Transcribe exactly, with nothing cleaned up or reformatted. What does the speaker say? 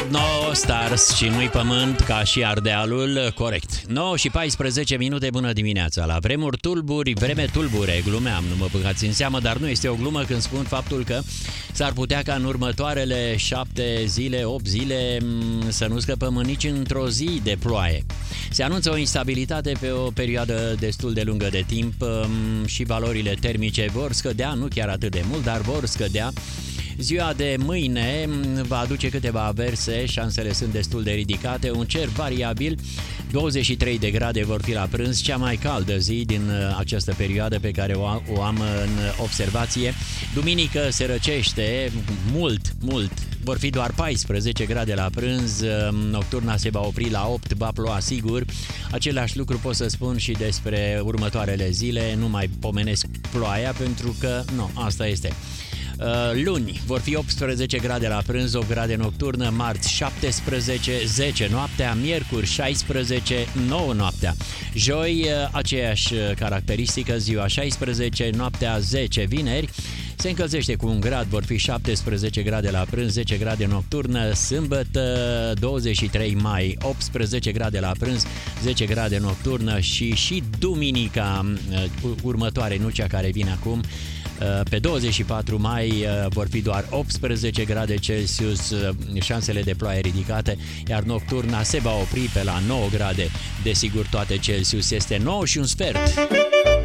nouă Stars și nu-i pământ ca și Ardealul, corect. nouă și paisprezece minute, bună dimineața. La vremuri tulburi, vreme tulbure, glumeam, nu mă băgați în seamă, dar nu este o glumă când spun faptul că s-ar putea ca în următoarele șapte zile, opt zile să nu scăpăm nici într-o zi de ploaie. Se anunță o instabilitate pe o perioadă destul de lungă de timp și valorile termice vor scădea, nu chiar atât de mult, dar vor scădea. Ziua de mâine va aduce câteva averse, șansele sunt destul de ridicate, un cer variabil, douăzeci și trei de grade vor fi la prânz, cea mai caldă zi din această perioadă pe care o am în observație. Duminică se răcește mult, mult, vor fi doar paisprezece grade la prânz, nocturna se va opri la opt, va ploua sigur. Același lucru pot să spun și despre următoarele zile, nu mai pomenesc ploaia pentru că nu, asta este. Luni vor fi optsprezece grade la prânz, opt grade nocturnă, marți șaptesprezece, zece noaptea, miercuri șaisprezece, nouă noaptea. Joi aceeași caracteristică, ziua șaisprezece, noaptea zece, vineri se încălzește cu un grad, vor fi șaptesprezece grade la prânz, zece grade nocturnă, sâmbătă douăzeci și trei mai, optsprezece grade la prânz, zece grade nocturnă și și duminica următoare, nu cea care vine acum, pe douăzeci și patru mai vor fi doar optsprezece grade Celsius, șansele de ploaie ridicate, iar nocturna se va opri pe la nouă grade, desigur toate Celsius. Este nouă și un sfert.